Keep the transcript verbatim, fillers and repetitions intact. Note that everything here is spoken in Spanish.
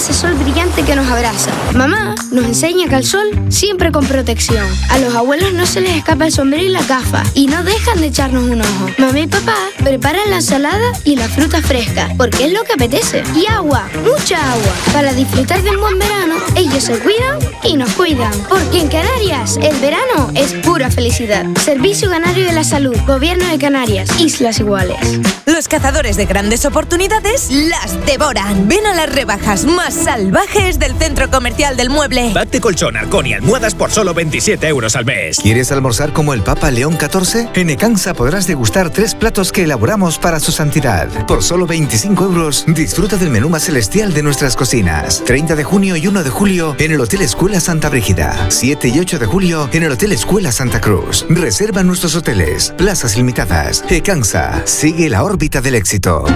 ese sol brillante que nos abraza. Mamá nos enseña que al sol siempre con protección. A los abuelos no se les escapa el sombrero y la gafa y no dejan de echarnos un ojo. Mamá y papá preparan la ensalada y la fruta fresca porque es lo que apetece. Y agua, mucha agua. Para disfrutar de un buen verano, ellos se cuidan y nos cuidan. Porque en Canarias el verano es pura felicidad. Servicio Canario de la Salud, Gobierno de Canarias, Islas Iguales. Los cazadores de grandes oportunidades las devoran. Ven a las rebajas más salvajes del Centro Comercial del Mueble. Pack de colchón, arcón y almohadas por solo veintisiete euros al mes. ¿Quieres almorzar como el Papa León catorce? En Ecansa podrás degustar tres platos que elaboramos para su santidad. Por solo veinticinco euros, disfruta del menú más celestial de nuestras cocinas. treinta de junio y uno de julio en el Hotel Escuela Santa Brígida. siete y ocho de julio en el Hotel Escuela Santa Cruz. Reserva nuestros hoteles. Plazas limitadas. Ecansa. Sigue la órbita del éxito.